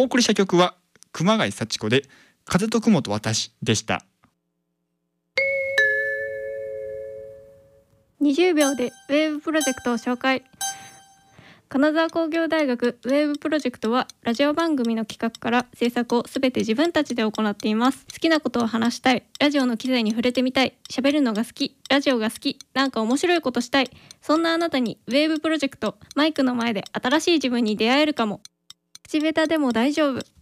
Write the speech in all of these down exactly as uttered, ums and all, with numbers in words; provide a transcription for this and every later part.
お送りした曲は熊谷幸子で風と雲と私でした。 にじゅうびょうでウェーブプロジェクトを紹介。金沢工業大学ウェーブプロジェクトはラジオ番組の企画から制作をすべて自分たちで行っています。好きなことを話したい、ラジオの機材に触れてみたい、喋るのが好き、ラジオが好き、なんか面白いことしたい、そんなあなたにウェーブプロジェクト、マイクの前で新しい自分に出会えるかも。口下手でも大丈夫。ウ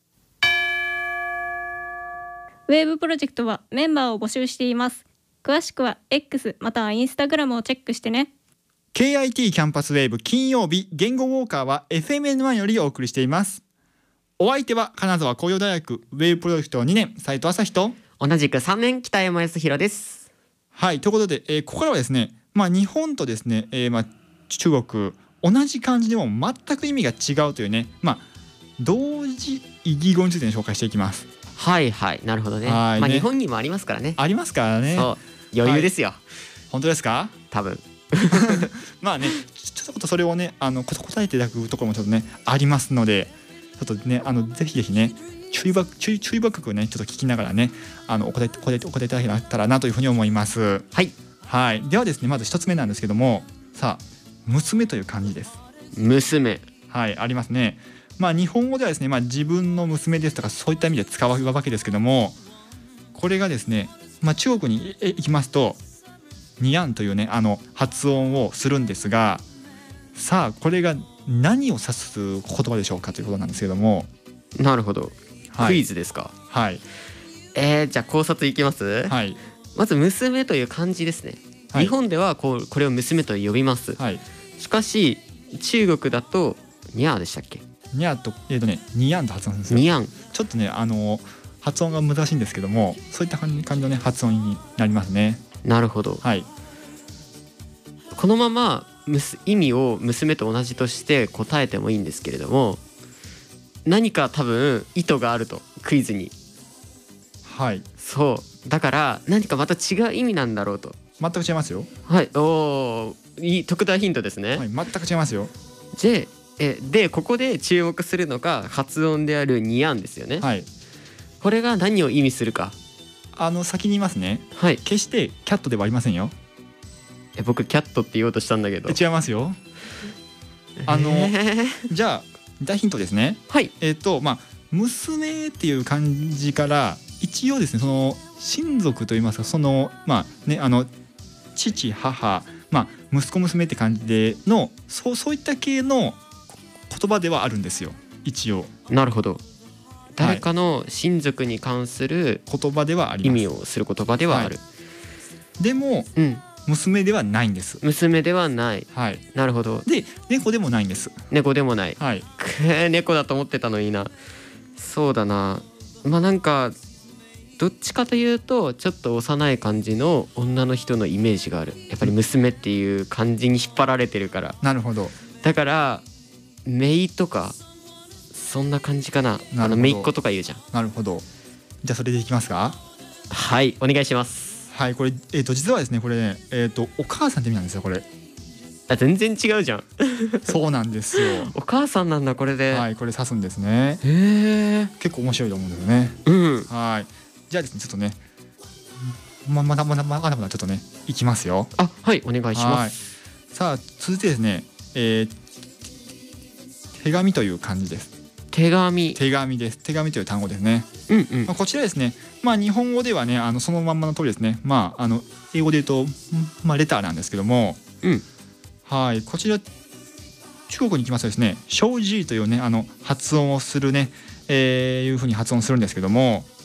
ェーブプロジェクトはメンバーを募集しています。詳しくは X またはインスタグラムをチェックしてね。 ケーアイティー キャンパスウェーブ金曜日言語ウォーカーは エフエムエヌワン よりお送りしています。お相手は金沢工業大学ウェーブプロジェクトにねん斉藤朝日と同じくさんねん北山康弘です。 はい、ということで、えー、ここからはですね、まあ、日本とですね、えーまあ、中国同じ漢字でも全く意味が違うというね、まあ、同時異義語について、ね、紹介していきます。 はいはい、なるほどね。 はいね、 まあ、日本にもありますからね。 ありますからね。 そう余裕ですよ、はい、 本当ですか？ 多分まあね、ちょっとそれをねあの答えていただくところもちょっとねありますので、ちょっとねあのぜひぜひね注意深注意注意深くねちょっと聞きながらねあのお答えお答えお答えいただけたらなというふうに思います。 はいはい。ではですね、まず一つ目なんですけども、さあ娘という漢字です。 娘、はい、 ありますね。まあ日本語ではですね、まあ、自分の娘ですとかそういった意味で使うわけですけども、これがですね、まあ、中国に行きますとニャンというねあの発音をするんですが、さあこれが何を指す言葉でしょうかということなんですけども。 なるほど、 はい、 クイズですか。 はい。 えー、じゃあ考察いきます。 はい。 まず娘という漢字ですね、はい、日本ではこうこれを娘と呼びます、はい、しかし中国だとニャーでしたっけ？ ニャーと、えーとね、ニヤンと発音するんですよ。 ニヤン、 ちょっとねあの発音が難しいんですけども、そういった感じのね発音になりますね。 なるほど、はい、このまま意味を娘と同じとして答えてもいいんですけれども、何か多分意図があると、クイズに。 はい、 そうだから何かまた違う意味なんだろうと。 全く違いますよ。 はい、おー、いい特大ヒントですね。 はい、全く違いますよ。 でえでここで注目するのが発音であるニヤンですよね。 はい、 これが何を意味するか、 あの先に言いますね。 はい、 決してキャットではありませんよ。 え僕キャットって言おうとしたんだけど違いますよ。あの、えー、じゃあ大ヒントですね。 はい。 えっ、ー、とまあ娘っていう漢字から一応ですね、その親族といいますか、そのまあねあの父母、まあ息子娘って感じでのそうそういった系の言葉ではあるんですよ、一応。 なるほど。誰かの親族に関する言葉ではあります。 意味をする言葉ではある。はい、 でも、うん、娘ではないんです。 娘ではない。 はい。 なるほど。 で、猫でもないんです。 猫でもない。 はい。 くー、猫だと思ってたのにな。そうだな。まあなんかどっちかというとちょっと幼い感じの女の人のイメージがある。やっぱり娘っていう感じに引っ張られてるから。 なるほど。 だから姪とかそんな感じかな。あの姪っ子とか言うじゃん。 なるほど。じゃあそれでいきますか。 はい、お願いします。 はい、これえっと実はですね、これねえっとお母さんって意味なんですよ、これ。 あ、全然違うじゃん。 そうなんですよ。 お母さんなんだこれで。 はい、これ指すんですね。 へえ。 結構面白いと思うんですよね。 うん。 はい。じゃあですね、ちょっとね、ままだまだまだまだちょっとねいきますよ。 あ、はい、お願いします。 さあ続いてですね、えー、手紙という漢字です。 手紙。 手紙です。手紙という単語ですね。 うんうん。 まあ、こちらですね、まあ日本語ではねあのそのまんまの通りですね。まああの英語で言うとまあレターなんですけども、 うん。 はい、こちら中国に行きますとですね、小字というねあの発音をするね、えー、いうふうに発音するんですけども、